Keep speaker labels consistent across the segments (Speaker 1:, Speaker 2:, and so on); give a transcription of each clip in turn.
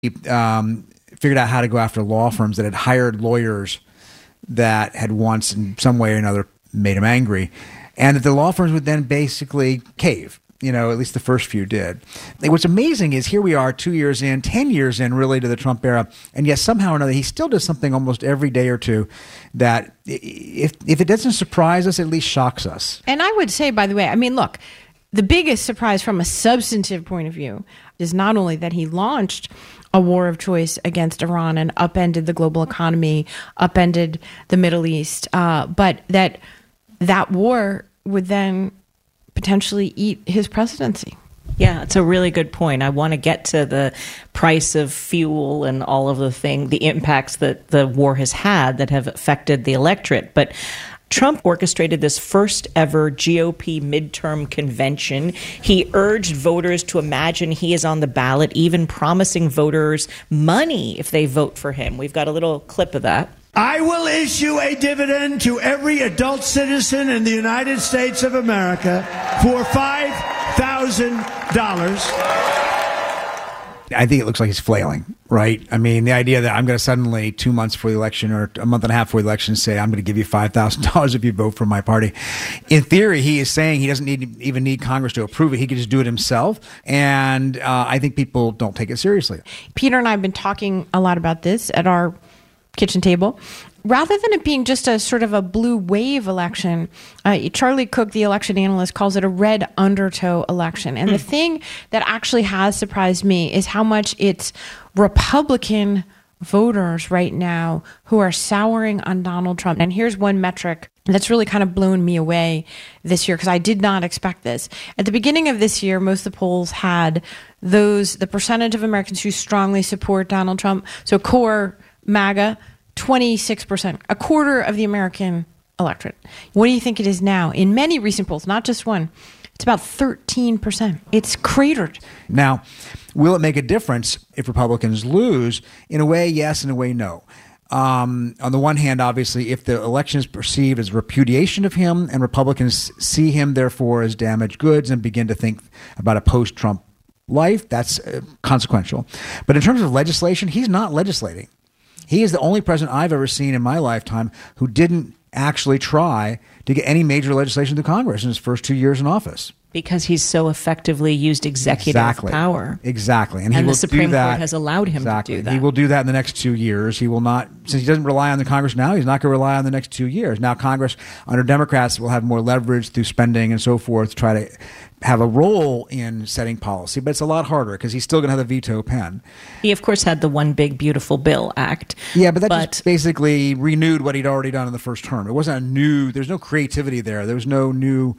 Speaker 1: figured out how to go after law firms that had hired lawyers that had once in some way or another made him angry, and that the law firms would then basically cave. At least the first few did. What's amazing is here we are 2 years in, 10 years in really to the Trump era, and yet somehow or another he still does something almost every day or two that if it doesn't surprise us, at least shocks us.
Speaker 2: And I would say, by the way, look, the biggest surprise from a substantive point of view is not only that he launched a war of choice against Iran and upended the global economy, upended the Middle East, but that war would then potentially eat his presidency.
Speaker 3: Yeah, it's a really good point. I want to get to the price of fuel and all of the impacts that the war has had that have affected the electorate. But Trump orchestrated this first ever GOP midterm convention. He urged voters to imagine he is on the ballot, even promising voters money if they vote for him. We've got a little clip of that.
Speaker 4: I will issue a dividend to every adult citizen in the United States of America for $5,000.
Speaker 1: I think it looks like he's flailing, right? The idea that I'm going to suddenly 2 months before the election or a month and a half before the election say I'm going to give you $5,000 if you vote for my party. In theory, he is saying he doesn't even need Congress to approve it. He could just do it himself. And I think people don't take it seriously.
Speaker 2: Peter and I have been talking a lot about this at our kitchen table. Rather than it being just a sort of a blue wave election, Charlie Cook, the election analyst, calls it a red undertow election. And the thing that actually has surprised me is how much it's Republican voters right now who are souring on Donald Trump. And here's one metric that's really kind of blown me away this year because I did not expect this. At the beginning of this year, most of the polls had the percentage of Americans who strongly support Donald Trump, so core MAGA, 26%, a quarter of the American electorate. What do you think it is now? In many recent polls, not just one, it's about 13%. It's cratered.
Speaker 1: Now, will it make a difference if Republicans lose? In a way, yes. In a way, no. On the one hand, obviously, if the election is perceived as repudiation of him and Republicans see him, therefore, as damaged goods and begin to think about a post-Trump life, that's consequential. But in terms of legislation, he's not legislating. He is the only president I've ever seen in my lifetime who didn't actually try to get any major legislation through Congress in his first 2 years in office.
Speaker 3: Because he's so effectively used executive power.
Speaker 1: Exactly.
Speaker 3: And the Supreme Court has allowed him to do that.
Speaker 1: He will do that in the next 2 years. He will not, since he doesn't rely on the Congress now, he's not going to rely on the next 2 years. Now Congress, under Democrats, will have more leverage through spending and so forth to try to have a role in setting policy, but it's a lot harder because he's still going to have the veto pen.
Speaker 3: He, of course, had the One Big Beautiful Bill Act.
Speaker 1: Yeah, but that just basically renewed what he'd already done in the first term. It wasn't there's no creativity there. There was no new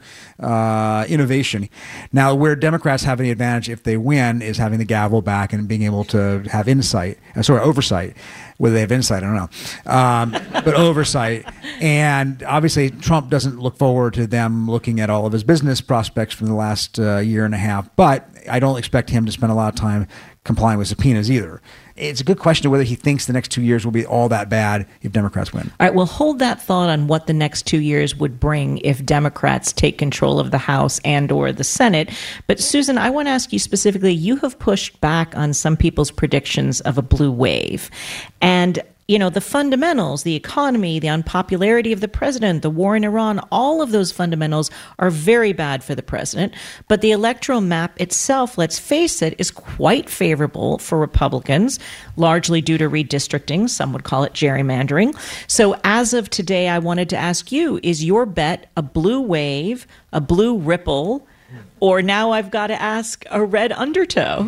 Speaker 1: innovation. Now, where Democrats have any advantage if they win is having the gavel back and being able to have oversight. Whether they have insight, I don't know. But oversight. And obviously, Trump doesn't look forward to them looking at all of his business prospects from the last year and a half. But I don't expect him to spend a lot of time complying with subpoenas either. It's a good question of whether he thinks the next 2 years will be all that bad if Democrats win.
Speaker 3: All right, well, hold that thought on what the next 2 years would bring if Democrats take control of the House and or the Senate. But Susan, I want to ask you specifically, you have pushed back on some people's predictions of a blue wave. And the fundamentals, the economy, the unpopularity of the president, the war in Iran, all of those fundamentals are very bad for the president. But the electoral map itself, let's face it, is quite favorable for Republicans, largely due to redistricting. Some would call it gerrymandering. So as of today, I wanted to ask you, is your bet a blue wave, a blue ripple, or now I've got to ask a red undertow?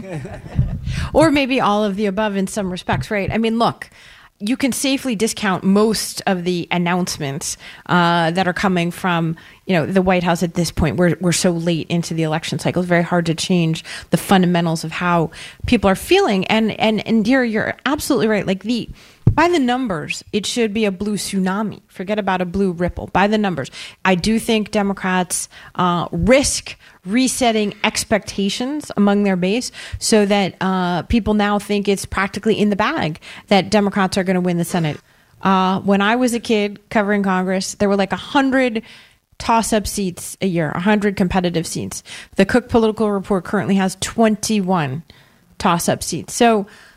Speaker 2: Or maybe all of the above in some respects, right? Look, you can safely discount most of the announcements that are coming from, the White House at this point. We're so late into the election cycle. It's very hard to change the fundamentals of how people are feeling. And dear, you're absolutely right. By the numbers, it should be a blue tsunami. Forget about a blue ripple. By the numbers, I do think Democrats risk resetting expectations among their base so that people now think it's practically in the bag that Democrats are going to win the Senate. When I was a kid covering Congress, there were 100 toss-up seats a year, 100 competitive seats. The Cook Political Report currently has 21 toss-up seats. So